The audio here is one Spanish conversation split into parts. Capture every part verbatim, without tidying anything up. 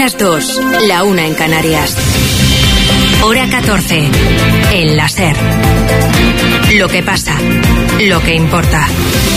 las dos, la una en Canarias. Hora catorce, en la SER. Lo que pasa, lo que importa.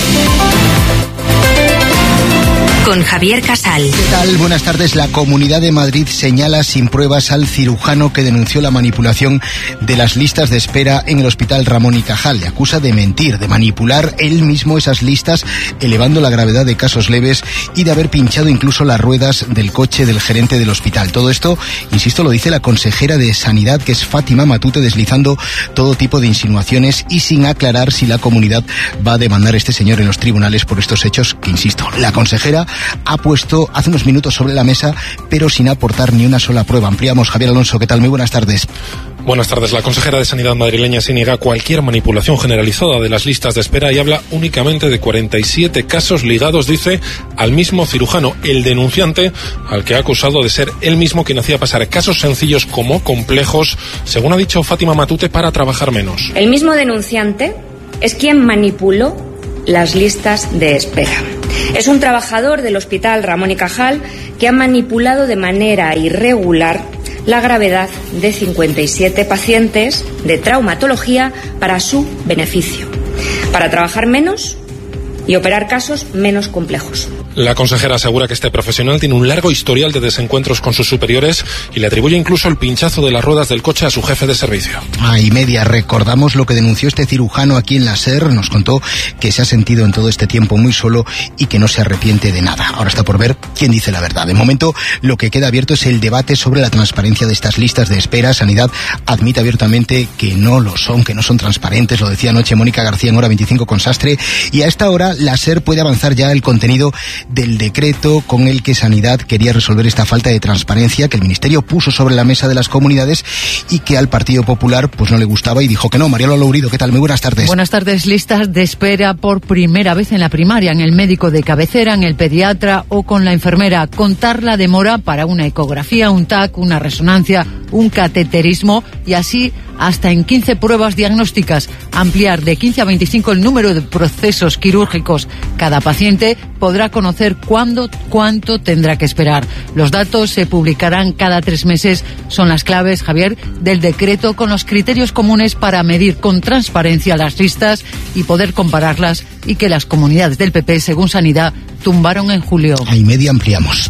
Con Javier Casal. ¿Qué tal? Buenas tardes. La Comunidad de Madrid señala sin pruebas al cirujano que denunció la manipulación de las listas de espera en el Hospital Ramón y Cajal. Le acusa de mentir, de manipular él mismo esas listas, elevando la gravedad de casos leves y de haber pinchado incluso las ruedas del coche del gerente del hospital. Todo esto, insisto, lo dice la consejera de Sanidad, que es Fátima Matute, deslizando todo tipo de insinuaciones y sin aclarar si la comunidad va a demandar a este señor en los tribunales por estos hechos que, insisto, la consejera ha puesto hace unos minutos sobre la mesa, pero sin aportar ni una sola prueba. Ampliamos. Javier Alonso, ¿qué tal? Muy buenas tardes. Buenas tardes. La consejera de Sanidad madrileña se niega a cualquier manipulación generalizada de las listas de espera y habla únicamente de cuarenta y siete casos ligados, dice, al mismo cirujano, el denunciante, al que ha acusado de ser él mismo quien hacía pasar casos sencillos como complejos, según ha dicho Fátima Matute, para trabajar menos. El mismo denunciante es quien manipuló las listas de espera. Es un trabajador del Hospital Ramón y Cajal que ha manipulado de manera irregular la gravedad de cincuenta y siete pacientes de traumatología para su beneficio, para trabajar menos y operar casos menos complejos. La consejera asegura que este profesional tiene un largo historial de desencuentros con sus superiores y le atribuye incluso el pinchazo de las ruedas del coche a su jefe de servicio. Ah, y media, recordamos lo que denunció este cirujano aquí en la SER. Nos contó que se ha sentido en todo este tiempo muy solo y que no se arrepiente de nada. Ahora está por ver quién dice la verdad. De momento, lo que queda abierto es el debate sobre la transparencia de estas listas de espera. Sanidad admite abiertamente que no lo son, que no son transparentes. Lo decía anoche Mónica García en Hora veinticinco con Sastre. Y a esta hora, la SER puede avanzar ya el contenido del decreto con el que Sanidad quería resolver esta falta de transparencia que el Ministerio puso sobre la mesa de las comunidades y que al Partido Popular pues no le gustaba y dijo que no. Mariano Lourido, ¿qué tal? Muy buenas tardes. Buenas tardes. Listas de espera por primera vez en la primaria, en el médico de cabecera, en el pediatra o con la enfermera. Contar la demora para una ecografía, un T A C, una resonancia, un cateterismo y así hasta en quince pruebas diagnósticas. Ampliar de quince a veinticinco el número de procesos quirúrgicos. Cada paciente podrá conocer cuándo, cuánto tendrá que esperar. Los datos se publicarán cada tres meses. Son las claves, Javier, del decreto con los criterios comunes para medir con transparencia las listas y poder compararlas y que las comunidades del P P, según Sanidad, tumbaron en julio. A y media ampliamos.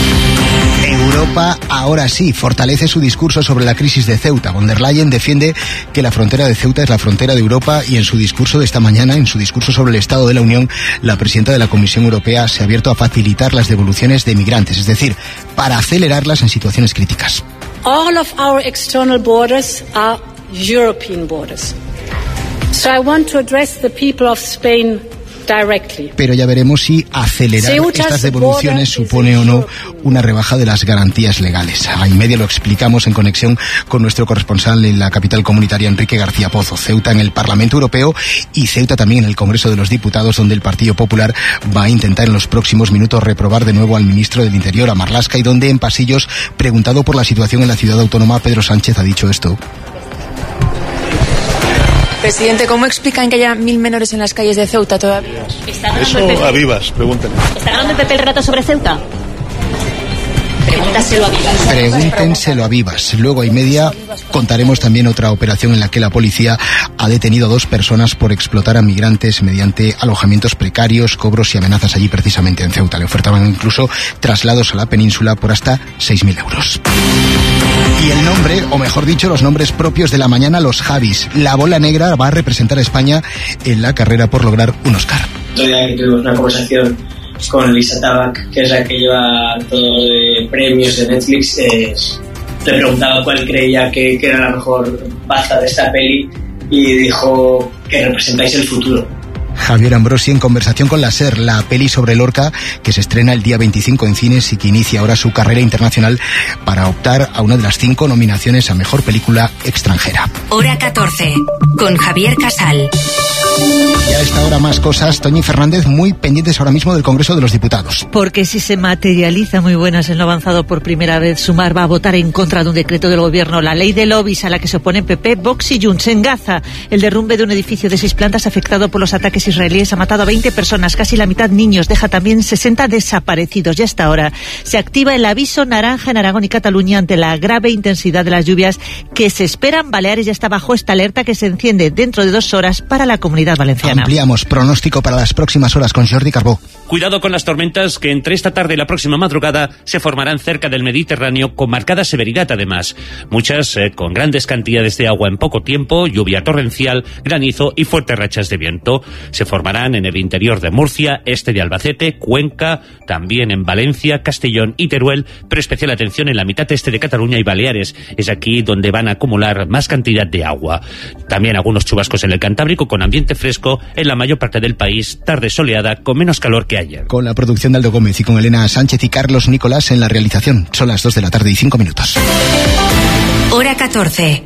Europa ahora sí fortalece su discurso sobre la crisis de Ceuta. Von der Leyen defiende que la frontera de Ceuta es la frontera de Europa y en su discurso de esta mañana, en su discurso sobre el Estado de la Unión, la presidenta de la Comisión Europea se ha abierto a facilitar las devoluciones de migrantes, es decir, para acelerarlas en situaciones críticas. All of our external borders are European borders. So I want to address the people of Spain directly. Pero ya veremos si acelerar estas devoluciones supone o no una rebaja de las garantías legales. A y media lo explicamos en conexión con nuestro corresponsal en la capital comunitaria, Enrique García Pozo. Ceuta en el Parlamento Europeo y Ceuta también en el Congreso de los Diputados, donde el Partido Popular va a intentar en los próximos minutos reprobar de nuevo al ministro del Interior, a Marlaska, y donde en pasillos, preguntado por la situación en la ciudad autónoma, Pedro Sánchez ha dicho esto. Presidente, ¿cómo explican que haya mil menores en las calles de Ceuta todavía? Eso a Vivas, pregúntenle. ¿Está ganando el P P el relato sobre Ceuta? Pregúntaselo a Vivas. Pregúntenselo a Vivas. Luego a y media contaremos también otra operación en la que la policía ha detenido a dos personas por explotar a migrantes mediante alojamientos precarios, cobros y amenazas allí precisamente en Ceuta. Le ofertaban incluso traslados a la península por hasta seis mil euros. Y el nombre, o mejor dicho, los nombres propios de la mañana, los Javis. La bola negra va a representar a España en la carrera por lograr un Oscar. Todavía tuvimos una conversación con Lisa Tabac, que es la que lleva todo de premios de Netflix. Eh, le preguntaba cuál creía que, que era la mejor baza de esta peli y dijo que representáis el futuro. Javier Ambrosi en conversación con la SER, la peli sobre Lorca que se estrena el día veinticinco en cines y que inicia ahora su carrera internacional para optar a una de las cinco nominaciones a Mejor Película Extranjera. Hora catorce, con Javier Casal. Y a esta hora más cosas. Toñi Fernández, muy pendientes ahora mismo del Congreso de los Diputados. Porque si se materializa, muy buenas, en lo avanzado por primera vez, Sumar va a votar en contra de un decreto del Gobierno, la ley de lobbies a la que se oponen P P, Vox y Junts. En Gaza, el derrumbe de un edificio de seis plantas afectado por los ataques israelíes ha matado a veinte personas, casi la mitad niños, deja también sesenta desaparecidos. Y hasta ahora se activa el aviso naranja en Aragón y Cataluña ante la grave intensidad de las lluvias que se esperan. Baleares ya está bajo esta alerta que se enciende dentro de dos horas para la Comunidad Valenciana. Ampliamos pronóstico para las próximas horas con Jordi Carbó. Cuidado con las tormentas que entre esta tarde y la próxima madrugada se formarán cerca del Mediterráneo con marcada severidad además. Muchas eh, con grandes cantidades de agua en poco tiempo, lluvia torrencial, granizo y fuertes rachas de viento. Se formarán en el interior de Murcia, este de Albacete, Cuenca, también en Valencia, Castellón y Teruel, pero especial atención en la mitad este de Cataluña y Baleares. Es aquí donde van a acumular más cantidad de agua. También algunos chubascos en el Cantábrico con ambiente fresco en la mayor parte del país, tarde soleada con menos calor que ayer. Con la producción de Aldo Gómez y con Elena Sánchez y Carlos Nicolás en la realización. Son las dos de la tarde y cinco minutos. Hora catorce.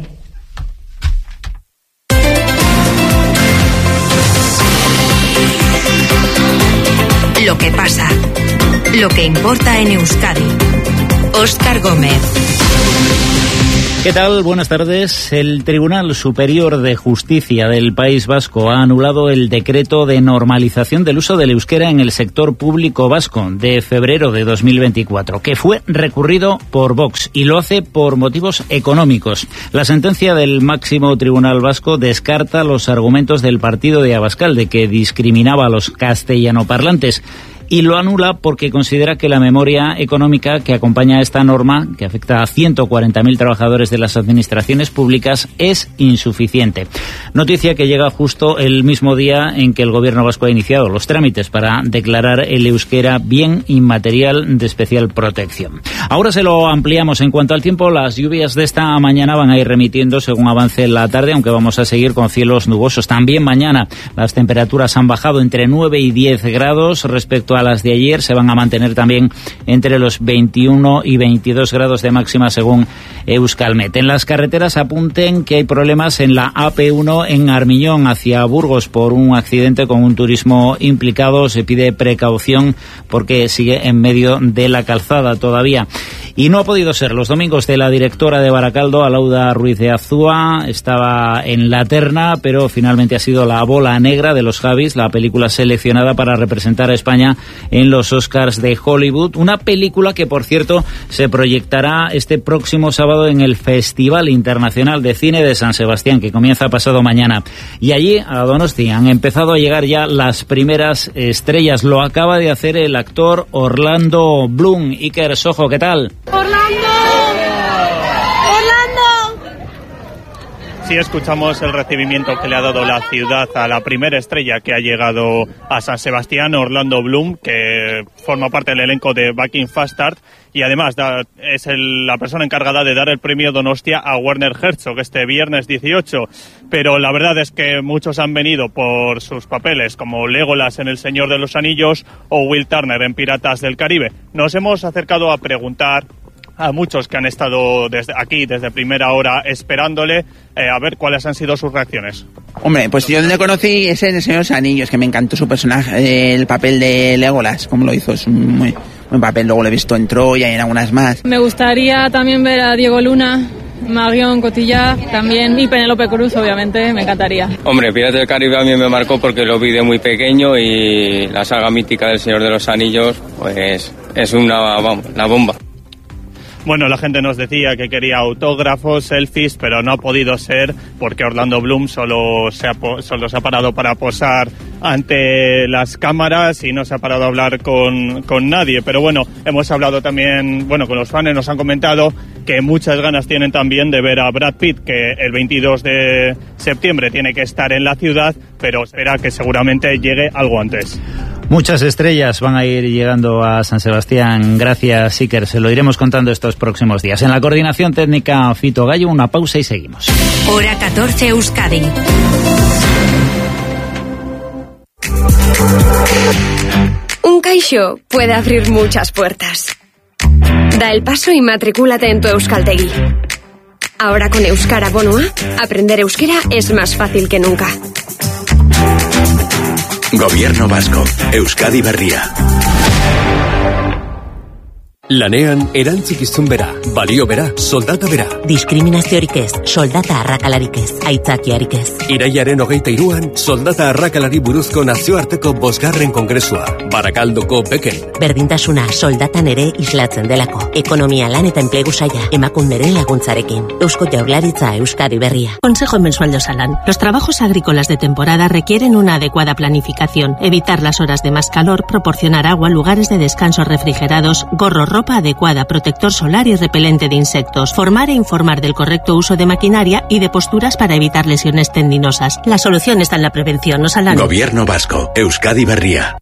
Lo que pasa. Lo que importa en Euskadi. Óscar Gómez. ¿Qué tal? Buenas tardes. El Tribunal Superior de Justicia del País Vasco ha anulado el decreto de normalización del uso del euskera en el sector público vasco de febrero de dos mil veinticuatro, que fue recurrido por Vox y lo hace por motivos económicos. La sentencia del máximo tribunal vasco descarta los argumentos del partido de Abascal de que discriminaba a los castellanoparlantes y lo anula porque considera que la memoria económica que acompaña a esta norma, que afecta a ciento cuarenta mil trabajadores de las administraciones públicas, es insuficiente. Noticia que llega justo el mismo día en que el gobierno vasco ha iniciado los trámites para declarar el euskera bien inmaterial de especial protección. Ahora se lo ampliamos. En cuanto al tiempo, las lluvias de esta mañana van a ir remitiendo según avance la tarde, aunque vamos a seguir con cielos nubosos. También mañana las temperaturas han bajado entre nueve y diez grados respecto a las de ayer. Se van a mantener también entre los veintiuno y veintidós grados de máxima según Euskalmet. En las carreteras apunten que hay problemas en la A P uno en Armiñón hacia Burgos por un accidente con un turismo implicado. Se pide precaución porque sigue en medio de la calzada todavía. Y no ha podido ser. Los domingos de la directora de Baracaldo, Alauda Ruiz de Azúa, estaba en la terna, pero finalmente ha sido La bola negra de los Javis, la película seleccionada para representar a España en los Oscars de Hollywood. Una película que, por cierto, se proyectará este próximo sábado en el Festival Internacional de Cine de San Sebastián, que comienza pasado mañana. Y allí, a Donosti, han empezado a llegar ya las primeras estrellas. Lo acaba de hacer el actor Orlando Bloom. Iker Sojo, ¿qué tal? ¡Orlando! ¡Orlando! Sí, escuchamos el recibimiento que le ha dado la ciudad a la primera estrella que ha llegado a San Sebastián, Orlando Bloom, que forma parte del elenco de Back in Fast Start y además da, es el, la persona encargada de dar el premio Donostia a Werner Herzog este viernes dieciocho. Pero la verdad es que muchos han venido por sus papeles, como Legolas en El Señor de los Anillos o Will Turner en Piratas del Caribe. Nos hemos acercado a preguntar a muchos que han estado desde aquí, desde primera hora, esperándole, eh, a ver cuáles han sido sus reacciones. Hombre, pues yo le conocí es en El Señor de los Anillos, que me encantó su personaje, el papel de Legolas, como lo hizo, es un muy buen papel. Luego lo he visto en Troya y en algunas más. Me gustaría también ver a Diego Luna, Marion Cotillard también, y Penélope Cruz, obviamente, me encantaría. Hombre, Piratas del Caribe a mí me marcó porque lo vi de muy pequeño y la saga mítica del Señor de los Anillos, pues es una, vamos, una bomba. Bueno, la gente nos decía que quería autógrafos, selfies, pero no ha podido ser porque Orlando Bloom solo se ha, solo se ha parado para posar ante las cámaras y no se ha parado a hablar con, con nadie. Pero bueno, hemos hablado también, bueno, con los fans nos han comentado que muchas ganas tienen también de ver a Brad Pitt, que el veintidós de septiembre tiene que estar en la ciudad, pero espera que seguramente llegue algo antes. Muchas estrellas van a ir llegando a San Sebastián. Gracias, Iker. Se lo iremos contando estos próximos días. En la coordinación técnica, Fito Gallo, una pausa y seguimos. Hora catorce, Euskadi. Un Caixo puede abrir muchas puertas. Da el paso y matricúlate en tu Euskaltegi. Ahora con Euskara Bonoa, aprender euskera es más fácil que nunca. Gobierno vasco, Euskadi Berria. Lanean erantzikizun bera, balio bera, soldata bera. Diskriminaziorik ez, soldata arrakalarik ez, aitzakiarik ez. Iraiaren hogeita iruan, soldata arrakalari buruzko nazioarteko bosgarren kongresua. Barakaldoko beken. Berdintasuna soldatan ere islatzen delako. Ekonomia, lan eta enplegu saia, emakunderen laguntzarekin. Eusko Jaurlaritza, Euskadi Berria. Consejo mensual de Osalan. Los trabajos agrícolas de temporada requieren una adecuada planificación. Evitar las horas de más calor, proporcionar agua, lugares de descanso refrigerados, gorros, ropa adecuada, protector solar y repelente de insectos, formar e informar del correcto uso de maquinaria y de posturas para evitar lesiones tendinosas. La solución está en la prevención, Osalan. Gobierno Vasco, Euskadi Berria.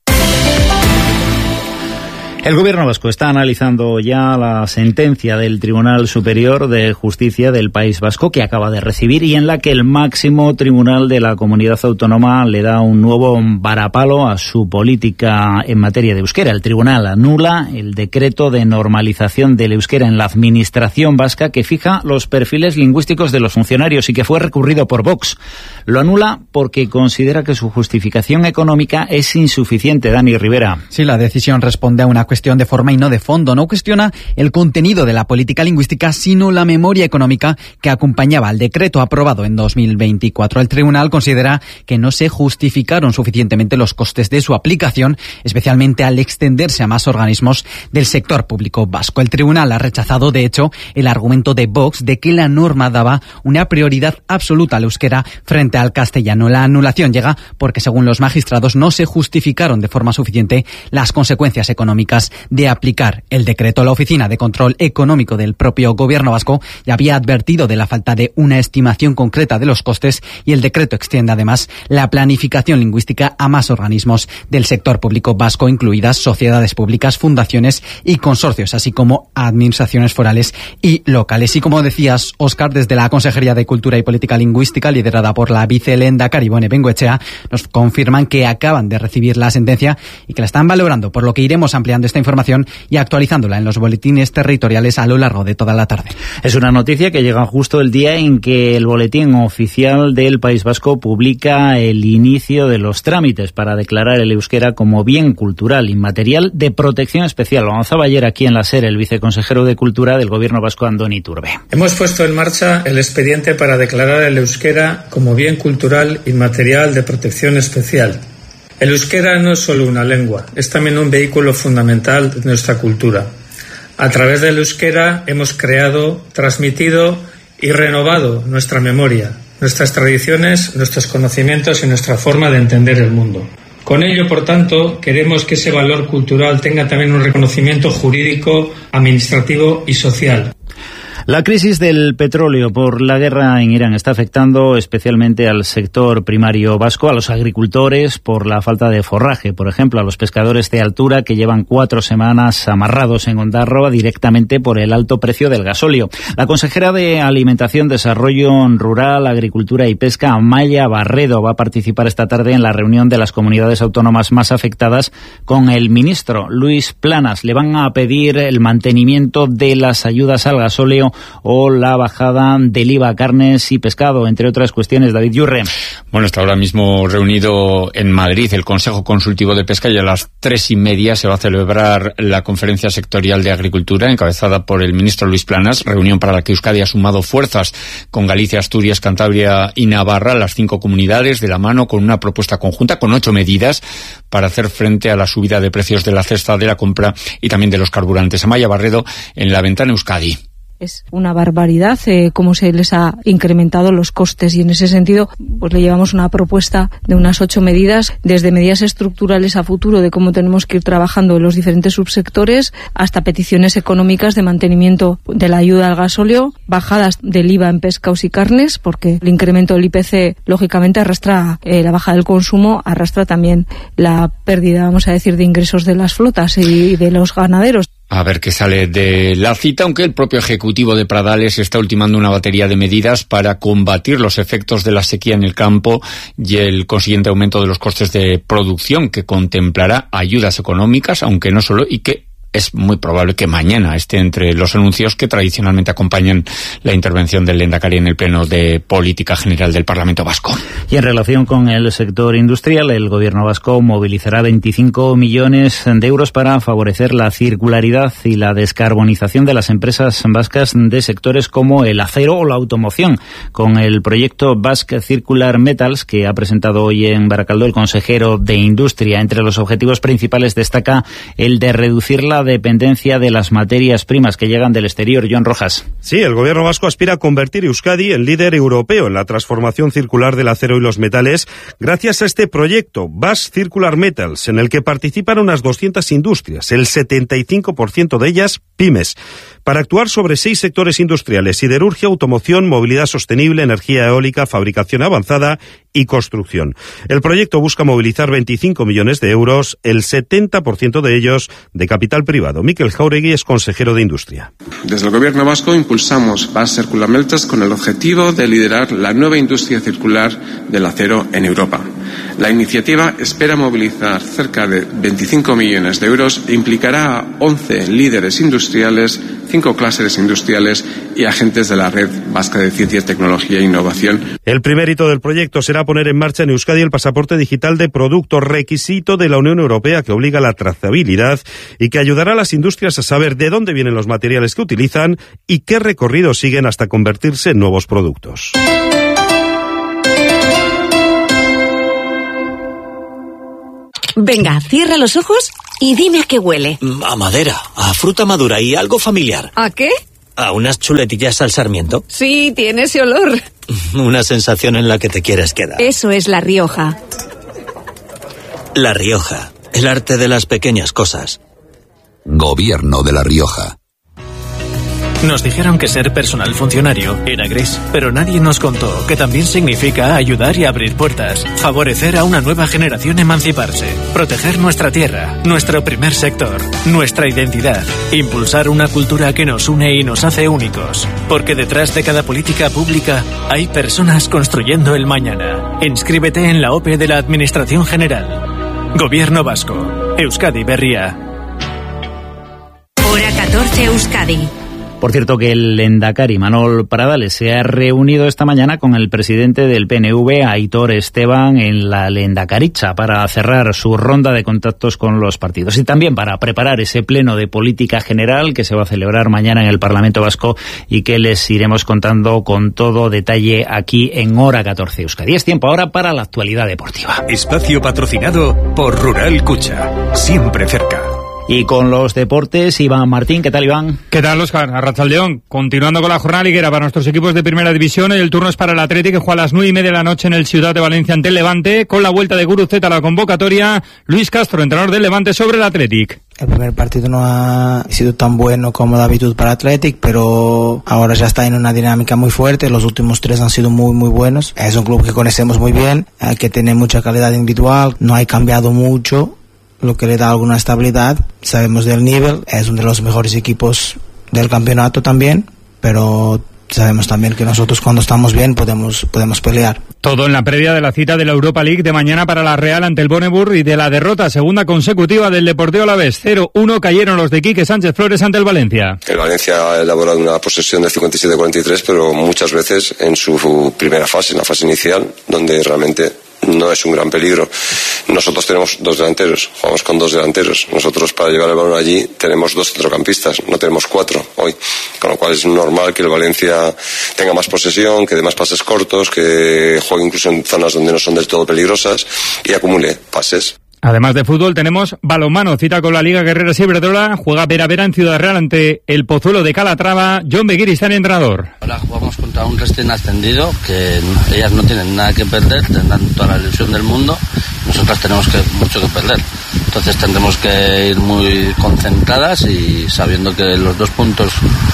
El Gobierno vasco está analizando ya la sentencia del Tribunal Superior de Justicia del País Vasco que acaba de recibir y en la que el máximo tribunal de la comunidad autónoma le da un nuevo varapalo a su política en materia de euskera. El tribunal anula el decreto de normalización del euskera en la administración vasca que fija los perfiles lingüísticos de los funcionarios y que fue recurrido por Vox. Lo anula porque considera que su justificación económica es insuficiente. Dani Rivera. Sí, la decisión responde a una cuestión de forma y no de fondo. No cuestiona el contenido de la política lingüística, sino la memoria económica que acompañaba al decreto aprobado en dos mil veinticuatro. El tribunal considera que no se justificaron suficientemente los costes de su aplicación, especialmente al extenderse a más organismos del sector público vasco. El tribunal ha rechazado, de hecho, el argumento de Vox de que la norma daba una prioridad absoluta al euskera frente al castellano. La anulación llega porque, según los magistrados, no se justificaron de forma suficiente las consecuencias económicas de aplicar el decreto. La Oficina de Control Económico del propio Gobierno vasco ya había advertido de la falta de una estimación concreta de los costes y el decreto extiende además la planificación lingüística a más organismos del sector público vasco, incluidas sociedades públicas, fundaciones y consorcios, así como administraciones forales y locales. Y como decías, Óscar, desde la Consejería de Cultura y Política Lingüística, liderada por la vicelehendakari Ibone Bengoechea, nos confirman que acaban de recibir la sentencia y que la están valorando, por lo que iremos ampliando esta información y actualizándola en los boletines territoriales a lo largo de toda la tarde. Es una noticia que llega justo el día en que el boletín oficial del País Vasco publica el inicio de los trámites para declarar el euskera como bien cultural inmaterial de protección especial. Lo avanzaba ayer aquí en la SER el viceconsejero de Cultura del Gobierno vasco, Andoni Iturbe. Hemos puesto en marcha el expediente para declarar el euskera como bien cultural inmaterial de protección especial. El euskera no es solo una lengua, es también un vehículo fundamental de nuestra cultura. A través del euskera hemos creado, transmitido y renovado nuestra memoria, nuestras tradiciones, nuestros conocimientos y nuestra forma de entender el mundo. Con ello, por tanto, queremos que ese valor cultural tenga también un reconocimiento jurídico, administrativo y social. La crisis del petróleo por la guerra en Irán está afectando especialmente al sector primario vasco, a los agricultores por la falta de forraje, por ejemplo, a los pescadores de altura que llevan cuatro semanas amarrados en Ondarroa directamente por el alto precio del gasóleo. La consejera de Alimentación, Desarrollo Rural, Agricultura y Pesca, Amaya Barredo, va a participar esta tarde en la reunión de las comunidades autónomas más afectadas con el ministro Luis Planas. Le van a pedir el mantenimiento de las ayudas al gasóleo o la bajada del I V A a carnes y pescado, entre otras cuestiones. David Yurre. Bueno, está ahora mismo reunido en Madrid el Consejo Consultivo de Pesca y a las tres y media se va a celebrar la Conferencia Sectorial de Agricultura encabezada por el ministro Luis Planas, reunión para la que Euskadi ha sumado fuerzas con Galicia, Asturias, Cantabria y Navarra, las cinco comunidades de la mano con una propuesta conjunta con ocho medidas para hacer frente a la subida de precios de la cesta de la compra y también de los carburantes. Amaya Barredo en La Ventana Euskadi. Es una barbaridad eh, cómo se les ha incrementado los costes y en ese sentido pues le llevamos una propuesta de unas ocho medidas, desde medidas estructurales a futuro de cómo tenemos que ir trabajando en los diferentes subsectores hasta peticiones económicas de mantenimiento de la ayuda al gasóleo, bajadas del I V A en pescados y carnes, porque el incremento del I P C lógicamente arrastra eh, la baja del consumo, arrastra también la pérdida, vamos a decir, de ingresos de las flotas y de los ganaderos. A ver qué sale de la cita, aunque el propio Ejecutivo de Pradales está ultimando una batería de medidas para combatir los efectos de la sequía en el campo y el consiguiente aumento de los costes de producción, que contemplará ayudas económicas, aunque no solo, y que es muy probable que mañana esté entre los anuncios que tradicionalmente acompañan la intervención del Lehendakari en el Pleno de Política General del Parlamento Vasco. Y en relación con el sector industrial, el Gobierno vasco movilizará veinticinco millones de euros para favorecer la circularidad y la descarbonización de las empresas vascas de sectores como el acero o la automoción, con el proyecto Basque Circular Metals que ha presentado hoy en Baracaldo el consejero de Industria. Entre los objetivos principales destaca el de reducir la dependencia de las materias primas que llegan del exterior. Joan Rojas. Sí, el Gobierno vasco aspira a convertir Euskadi en líder europeo en la transformación circular del acero y los metales gracias a este proyecto Basque Circular Metals, en el que participan unas doscientas industrias, el setenta y cinco por ciento de ellas pymes, para actuar sobre seis sectores industriales: siderurgia, automoción, movilidad sostenible, energía eólica, fabricación avanzada y construcción. El proyecto busca movilizar veinticinco millones de euros, el setenta por ciento de ellos de capital privado. Mikel Jauregui es consejero de Industria. Desde el Gobierno vasco impulsamos Basque Circular Metals con el objetivo de liderar la nueva industria circular del acero en Europa. La iniciativa espera movilizar cerca de veinticinco millones de euros e implicará a once líderes industriales, cinco clústeres industriales y agentes de la Red Vasca de Ciencia, Tecnología e Innovación. El primer hito del proyecto será poner en marcha en Euskadi el pasaporte digital de producto, requisito de la Unión Europea que obliga a la trazabilidad y que ayudará a las industrias a saber de dónde vienen los materiales que utilizan y qué recorrido siguen hasta convertirse en nuevos productos. Venga, cierra los ojos y dime a qué huele. A madera, a fruta madura y algo familiar. ¿A qué? A unas chuletillas al sarmiento. Sí, tiene ese olor. Una sensación en la que te quieres quedar. Eso es La Rioja. La Rioja, el arte de las pequeñas cosas. Gobierno de La Rioja. Nos dijeron que ser personal funcionario era gris, pero nadie nos contó que también significa ayudar y abrir puertas, favorecer a una nueva generación emanciparse, proteger nuestra tierra, nuestro primer sector, nuestra identidad, impulsar una cultura que nos une y nos hace únicos, porque detrás de cada política pública hay personas construyendo el mañana. Inscríbete en la O P E de la Administración General. Gobierno Vasco. Euskadi Berria. Hora catorce Euskadi. Por cierto que el Lehendakari Manol Pradales se ha reunido esta mañana con el presidente del P N V, Aitor Esteban, en la Lehendakaritza para cerrar su ronda de contactos con los partidos y también para preparar ese pleno de política general que se va a celebrar mañana en el Parlamento Vasco y que les iremos contando con todo detalle aquí en Hora catorce Euskadi. Es tiempo ahora para la actualidad deportiva. Espacio patrocinado por Rural Cucha, siempre cerca. Y con los deportes, Iván Martín. ¿Qué tal, Iván? ¿Qué tal, Óscar? Arratsaldeón. Continuando con la jornada liguera para nuestros equipos de primera división, el turno es para el Atlético, que juega a las nueve y media de la noche en el Ciudad de Valencia ante el Levante, con la vuelta de Guruceta a la convocatoria. Luis Castro, entrenador del Levante, sobre el Atlético. El primer partido no ha sido tan bueno como de habitude para Athletic, pero ahora ya está en una dinámica muy fuerte. Los últimos tres han sido muy muy buenos. Es un club que conocemos muy bien, que tiene mucha calidad individual, no ha cambiado mucho, lo que le da alguna estabilidad. Sabemos del nivel, es uno de los mejores equipos del campeonato también, pero sabemos también que nosotros cuando estamos bien podemos podemos pelear. Todo en la previa de la cita de la Europa League de mañana para la Real ante el Bonnebur y de la derrota segunda consecutiva del Deportivo Alavés. cero uno cayeron los de Quique Sánchez Flores ante el Valencia. El Valencia ha elaborado una posesión de cincuenta y siete a cuarenta y tres, pero muchas veces en su primera fase, en la fase inicial, donde realmente no es un gran peligro. Nosotros tenemos dos delanteros, jugamos con dos delanteros. Nosotros para llevar el balón allí tenemos dos centrocampistas, no tenemos cuatro hoy. Con lo cual es normal que el Valencia tenga más posesión, que dé más pases cortos, que juegue incluso en zonas donde no son del todo peligrosas y acumule pases. Además de fútbol tenemos balonmano, cita con la Liga Guerreras Iberdrola, juega Vera Vera en Ciudad Real ante el Pozuelo de Calatrava. John Beguiristán, entrenador. Ahora jugamos contra un recién ascendido, que ellas no tienen nada que perder, tendrán toda la ilusión del mundo, nosotras tenemos que, mucho que perder. Entonces tendremos que ir muy concentradas y sabiendo que los dos puntos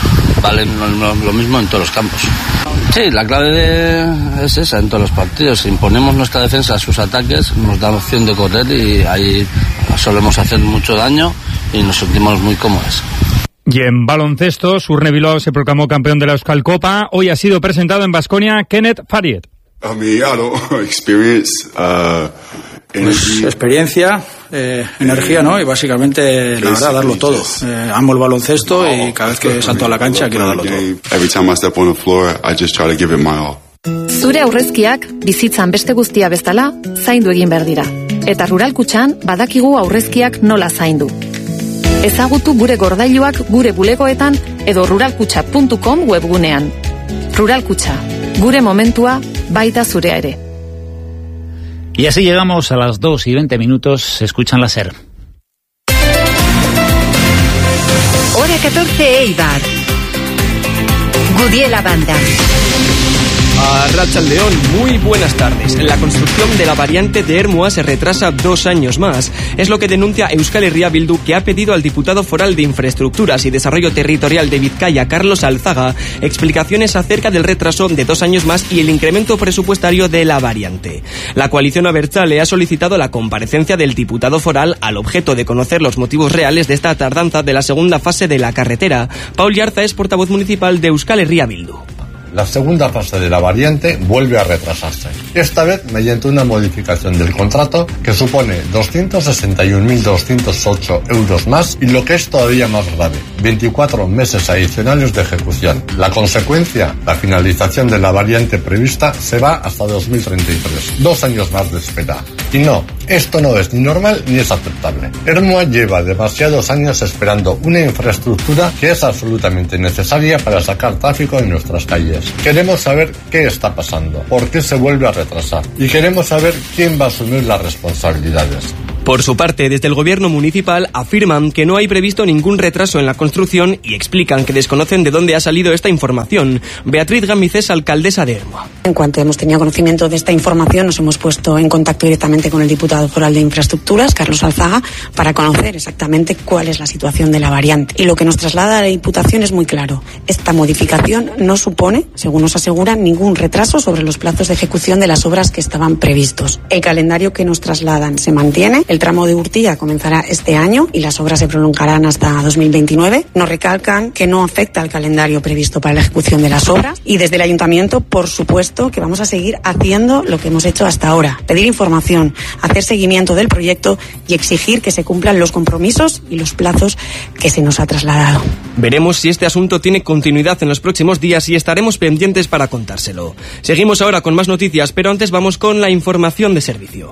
valen lo, lo mismo en todos los campos. Sí, la clave de, es esa en todos los partidos. Imponemos nuestra defensa a sus ataques, nos da opción de correr y ahí solemos hacer mucho daño y nos sentimos muy cómodos. Y en baloncesto, Surne Bilbao se proclamó campeón de la Euskal Copa. Hoy ha sido presentado en Baskonia Kenneth Fariet. A mi, I don't experience uh, Pues experiencia, eh, energía, ¿no? Y básicamente, la verdad, darlo todo. Eh, amo el baloncesto y cada vez que salto a la cancha quiero darlo todo. Zure aurrezkiak bizitzan beste guztia bezala zaindu egin behar dira. Eta Rural Kutxan badakigu aurrezkiak nola zaindu. Ezagutu gure gordailuak gure bulegoetan edo ruralkutxa puntu com webgunean. Rural Kutxa, gure momentua baita zurea ere. Y así llegamos a las dos y veinte minutos. Escuchan la SER. Hora catorce Eibar. Gudiela Banda. A Arratsaldeon, muy buenas tardes. La construcción de la variante de Ermua se retrasa dos años más. Es lo que denuncia Euskal Herria Bildu, que ha pedido al diputado foral de Infraestructuras y Desarrollo Territorial de Vizcaya, Carlos Alzaga, explicaciones acerca del retraso de dos años más y el incremento presupuestario de la variante. La coalición abertzale ha solicitado la comparecencia del diputado foral al objeto de conocer los motivos reales de esta tardanza de la segunda fase de la carretera. Paul Yarza es portavoz municipal de Euskal Herria Bildu. La segunda fase de la variante vuelve a retrasarse, esta vez mediante una modificación del contrato que supone doscientos sesenta y un mil doscientos ocho euros más y, lo que es todavía más grave, veinticuatro meses adicionales de ejecución. La consecuencia, la finalización de la variante prevista se va hasta dos mil treinta y tres, dos años más de espera. Y no, esto no es ni normal ni es aceptable. Ermua lleva demasiados años esperando una infraestructura que es absolutamente necesaria para sacar tráfico de nuestras calles. Queremos saber qué está pasando, por qué se vuelve a retrasar y queremos saber quién va a asumir las responsabilidades. Por su parte, desde el gobierno municipal afirman que no hay previsto ningún retraso en la construcción y explican que desconocen de dónde ha salido esta información. Beatriz Gamicés, alcaldesa de Ermua. En cuanto hemos tenido conocimiento de esta información, nos hemos puesto en contacto directamente con el diputado foral de Infraestructuras, Carlos Alzaga, para conocer exactamente cuál es la situación de la variante. Y lo que nos traslada a la Diputación es muy claro. Esta modificación no supone, según nos aseguran, ningún retraso sobre los plazos de ejecución de las obras que estaban previstos. El calendario que nos trasladan se mantiene. El tramo de Urtilla comenzará este año y las obras se prolongarán hasta dos mil veintinueve. Nos recalcan que no afecta al calendario previsto para la ejecución de las obras y desde el Ayuntamiento, por supuesto, que vamos a seguir haciendo lo que hemos hecho hasta ahora. Pedir información, hacer seguimiento del proyecto y exigir que se cumplan los compromisos y los plazos que se nos ha trasladado. Veremos si este asunto tiene continuidad en los próximos días y estaremos pendientes para contárselo. Seguimos ahora con más noticias, pero antes vamos con la información de servicio.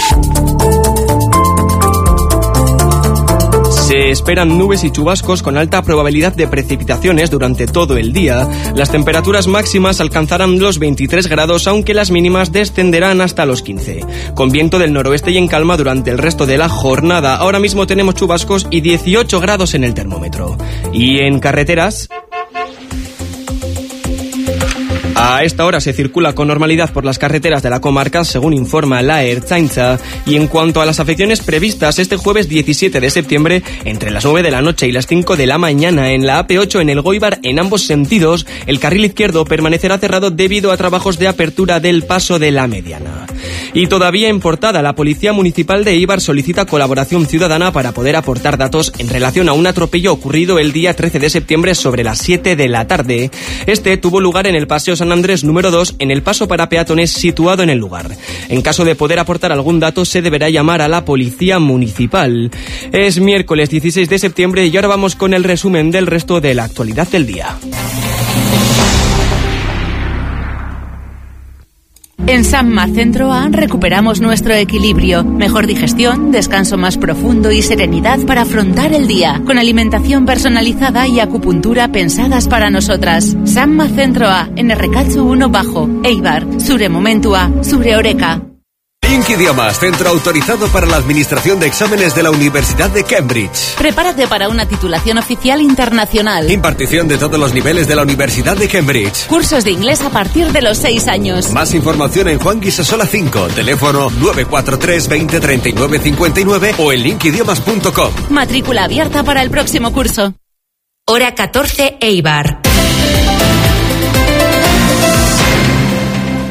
Se esperan nubes y chubascos con alta probabilidad de precipitaciones durante todo el día. Las temperaturas máximas alcanzarán los veintitrés grados, aunque las mínimas descenderán hasta los quince. Con viento del noroeste y en calma durante el resto de la jornada. Ahora mismo tenemos chubascos y dieciocho grados en el termómetro. Y en carreteras... A esta hora se circula con normalidad por las carreteras de la comarca, según informa la Ertzaintza. Y en cuanto a las afecciones previstas este jueves diecisiete de septiembre, entre las nueve de la noche y las cinco de la mañana en la A P ocho en el Goibar en ambos sentidos, el carril izquierdo permanecerá cerrado debido a trabajos de apertura del paso de la Mediana. Y todavía en portada, la Policía Municipal de Eibar solicita colaboración ciudadana para poder aportar datos en relación a un atropello ocurrido el día trece de septiembre sobre las siete de la tarde. Este tuvo lugar en el Paseo San Andrés número dos, en el paso para peatones situado en el lugar. En caso de poder aportar algún dato, se deberá llamar a la Policía Municipal. Es miércoles dieciséis de septiembre y ahora vamos con el resumen del resto de la actualidad del día. En Samma Centro A recuperamos nuestro equilibrio, mejor digestión, descanso más profundo y serenidad para afrontar el día, con alimentación personalizada y acupuntura pensadas para nosotras. Samma Centro A, en Errekatzu uno Bajo, Eibar, zure momentua, zure oreka. Link Idiomas, centro autorizado para la administración de exámenes de la Universidad de Cambridge. Prepárate para una titulación oficial internacional. Impartición de todos los niveles de la Universidad de Cambridge. Cursos de inglés a partir de los seis años. Más información en Juan Guisasola cinco, teléfono nueve cuatro tres veinte treinta y nueve cincuenta y nueve o en link idiomas punto com. Matrícula abierta para el próximo curso. Hora catorce Eibar.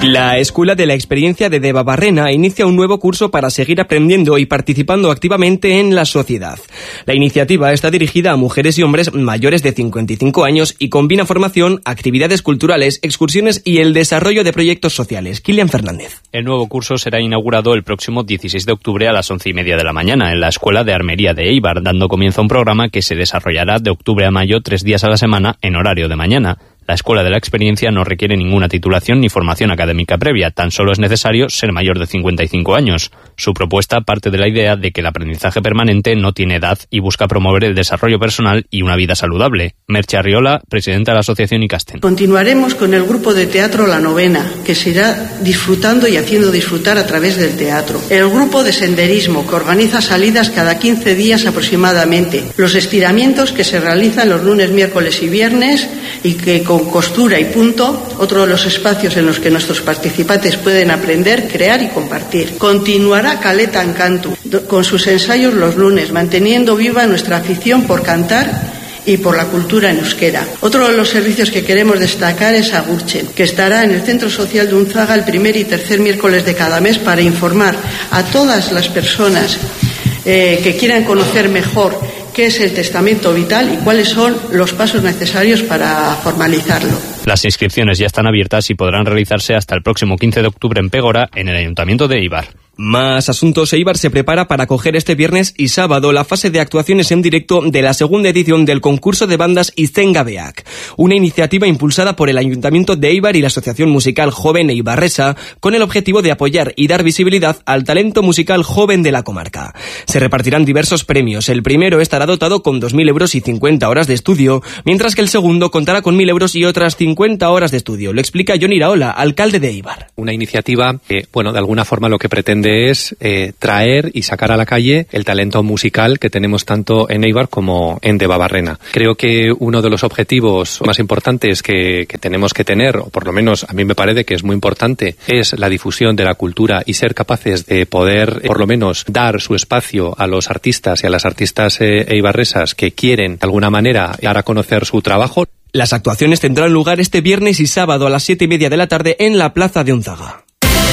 La Escuela de la Experiencia de Debabarrena inicia un nuevo curso para seguir aprendiendo y participando activamente en la sociedad. La iniciativa está dirigida a mujeres y hombres mayores de cincuenta y cinco años y combina formación, actividades culturales, excursiones y el desarrollo de proyectos sociales. Kilian Fernández. El nuevo curso será inaugurado el próximo dieciséis de octubre a las once y media de la mañana en la Escuela de Armería de Eibar, dando comienzo a un programa que se desarrollará de octubre a mayo tres días a la semana en horario de mañana. La Escuela de la Experiencia no requiere ninguna titulación ni formación académica previa, tan solo es necesario ser mayor de cincuenta y cinco años. Su propuesta parte de la idea de que el aprendizaje permanente no tiene edad y busca promover el desarrollo personal y una vida saludable. Merche Arriola, presidenta de la Asociación Ikasten. Continuaremos con el grupo de teatro La Novena, que se irá disfrutando y haciendo disfrutar a través del teatro. El grupo de senderismo, que organiza salidas cada quince días aproximadamente. Los estiramientos que se realizan los lunes, miércoles y viernes y que con costura y punto, otro de los espacios en los que nuestros participantes pueden aprender, crear y compartir. Continuará Caleta Encantu con sus ensayos los lunes, manteniendo viva nuestra afición por cantar y por la cultura en euskera. Otro de los servicios que queremos destacar es Agurtzen, que estará en el Centro Social de Unzaga el primer y tercer miércoles de cada mes para informar a todas las personas eh, que quieran conocer mejor qué es el testamento vital y cuáles son los pasos necesarios para formalizarlo. Las inscripciones ya están abiertas y podrán realizarse hasta el próximo quince de octubre en Pégora, en el Ayuntamiento de Eibar. Más asuntos. Eibar se prepara para acoger este viernes y sábado la fase de actuaciones en directo de la segunda edición del concurso de bandas Izengabeak, una iniciativa impulsada por el Ayuntamiento de Eibar y la Asociación Musical Joven Eibarresa, con el objetivo de apoyar y dar visibilidad al talento musical joven de la comarca. Se repartirán diversos premios. El primero estará dotado con dos mil euros y cincuenta horas de estudio, mientras que el segundo contará con mil euros y otras cincuenta horas de estudio. Lo explica Jon Iraola, alcalde de Eibar. Una iniciativa que, bueno, de alguna forma lo que pretende es eh, traer y sacar a la calle el talento musical que tenemos tanto en Eibar como en Debabarrena. Creo que uno de los objetivos más importantes que, que tenemos que tener, o por lo menos a mí me parece que es muy importante, es la difusión de la cultura y ser capaces de poder, por lo menos, dar su espacio a los artistas y a las artistas eh, eibarresas que quieren, de alguna manera, dar a conocer su trabajo. Las actuaciones tendrán lugar este viernes y sábado a las siete y media de la tarde en la Plaza de Unzaga.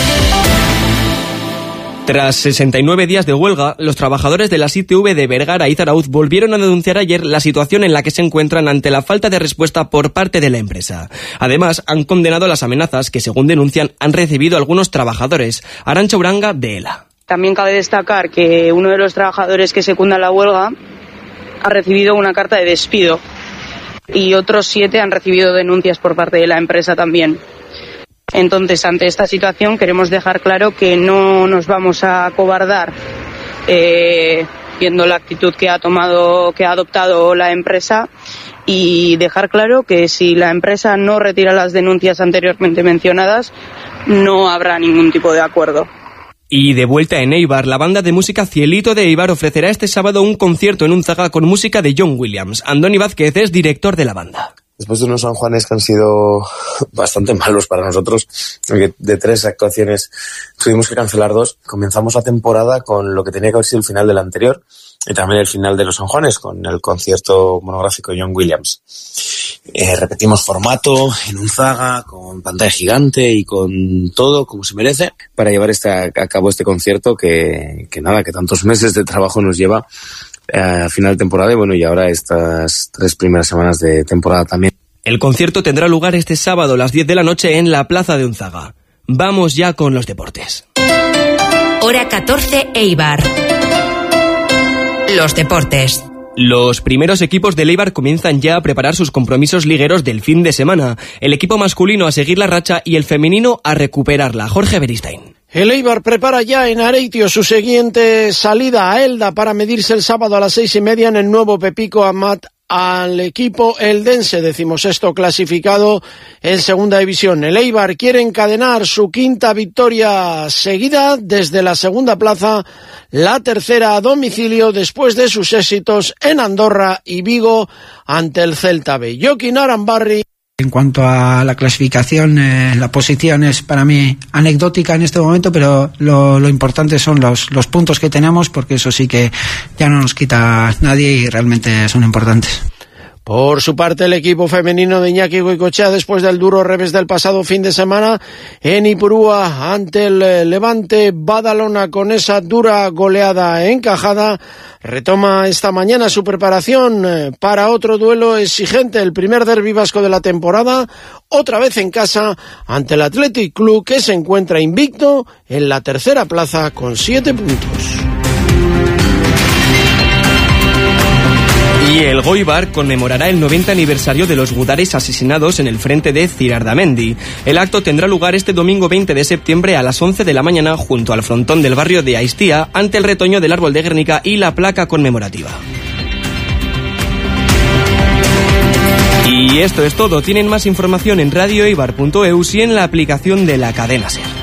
Tras sesenta y nueve días de huelga, los trabajadores de la I T V de Bergara y Zarauz volvieron a denunciar ayer la situación en la que se encuentran ante la falta de respuesta por parte de la empresa. Además, han condenado las amenazas que, según denuncian, han recibido algunos trabajadores. Arantxa Uranga, de ELA. También cabe destacar que uno de los trabajadores que secunda la huelga ha recibido una carta de despido y otros siete han recibido denuncias por parte de la empresa también. Entonces, ante esta situación queremos dejar claro que no nos vamos a acobardar eh, viendo la actitud que ha tomado, que ha adoptado la empresa, y dejar claro que si la empresa no retira las denuncias anteriormente mencionadas, no habrá ningún tipo de acuerdo. Y de vuelta en Eibar, la banda de música Cielito de Eibar ofrecerá este sábado un concierto en Unzaga con música de John Williams. Andoni Vázquez es director de la banda. Después de unos San Juanes que han sido bastante malos para nosotros, de tres actuaciones tuvimos que cancelar dos, comenzamos la temporada con lo que tenía que haber sido el final del anterior y también el final de los San Juanes, con el concierto monográfico de John Williams. Eh, repetimos formato en Unzaga, con pantalla gigante y con todo como se merece, para llevar este, a cabo este concierto que, que nada, que tantos meses de trabajo nos lleva a final de temporada y bueno, y ahora estas tres primeras semanas de temporada también. El concierto tendrá lugar este sábado a las diez de la noche en la Plaza de Unzaga. Vamos ya con los deportes. Hora catorce, Eibar. Los deportes. Los primeros equipos del Eibar comienzan ya a preparar sus compromisos ligueros del fin de semana. El equipo masculino a seguir la racha y el femenino a recuperarla. Jorge Beristain. El Eibar prepara ya en Areitio su siguiente salida a Elda para medirse el sábado a las seis y media en el nuevo Pepico Amat al equipo eldense, decimosexto clasificado en segunda división. El Eibar quiere encadenar su quinta victoria seguida desde la segunda plaza, la tercera a domicilio después de sus éxitos en Andorra y Vigo ante el Celta B. Joaquín Arambarri. En cuanto a la clasificación, eh, la posición es para mí anecdótica en este momento, pero lo, lo importante son los, los puntos que tenemos, porque eso sí que ya no nos quita nadie y realmente son importantes. Por su parte, el equipo femenino de Iñaki Goicoechea, después del duro revés del pasado fin de semana en Ipurúa ante el Levante Badalona, con esa dura goleada encajada, retoma esta mañana su preparación para otro duelo exigente, el primer derbi vasco de la temporada, otra vez en casa ante el Athletic Club, que se encuentra invicto en la tercera plaza con siete puntos. Y el Goibar conmemorará el noventa aniversario de los gudares asesinados en el frente de Cirardamendi. El acto tendrá lugar este domingo veinte de septiembre a las once de la mañana junto al frontón del barrio de Aistía, ante el retoño del árbol de Guernica y la placa conmemorativa. Y esto es todo. Tienen más información en radio eibar punto eus y en la aplicación de la cadena SER.